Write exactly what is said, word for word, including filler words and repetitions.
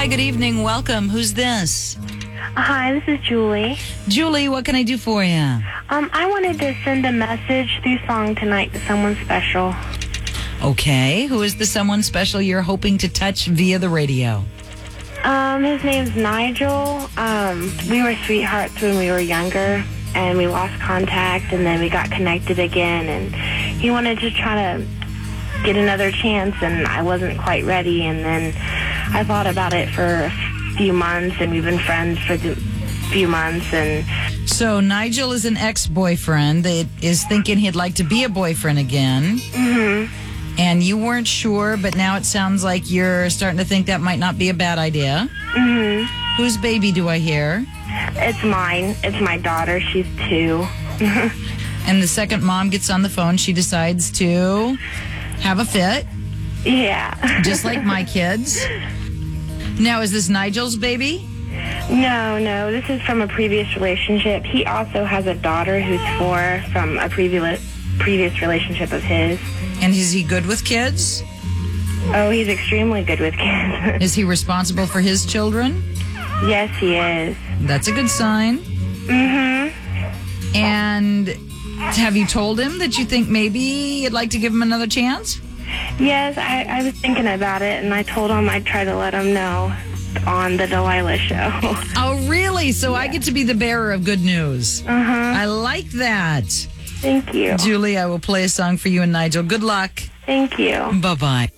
Hi, good evening. Welcome. Who's this? Hi, this is Julie. Julie, what can I do for you? Um, I wanted to send a message through song tonight to someone special. Okay. Who is the someone special you're hoping to touch via the radio? Um, his name's Nigel. Um, we were sweethearts when we were younger, and we lost contact, and then we got connected again, and he wanted to try to get another chance, and I wasn't quite ready, and then I thought about it for a few months, and we've been friends for a few months, and... So Nigel is an ex-boyfriend that is thinking he'd like to be a boyfriend again. Mm-hmm. And you weren't sure, but now it sounds like you're starting to think that might not be a bad idea. Mm-hmm. Whose baby do I hear? It's mine. It's my daughter. She's two. And the second mom gets on the phone, she decides to have a fit. Yeah. Just like my kids. Now, is this Nigel's baby? No, no. This is from a previous relationship. He also has a daughter who's four from a previous previous relationship of his. And is he good with kids? Oh, he's extremely good with kids. Is he responsible for his children? Yes, he is. That's a good sign. Mm-hmm. And have you told him that you think maybe you'd like to give him another chance? Yes, I, I was thinking about it, and I told him I'd try to let him know on the Delilah show. Oh, really? So yeah. I get to be the bearer of good news. Uh-huh. I like that. Thank you. Julie, I will play a song for you and Nigel. Good luck. Thank you. Bye-bye.